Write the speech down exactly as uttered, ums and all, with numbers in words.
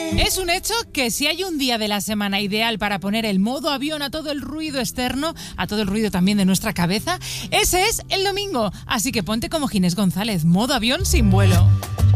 Es un hecho que si hay un día de la semana ideal para poner el modo avión a todo el ruido externo, a todo el ruido también de nuestra cabeza, ese es el domingo. Así que ponte como Ginés González, modo avión sin vuelo.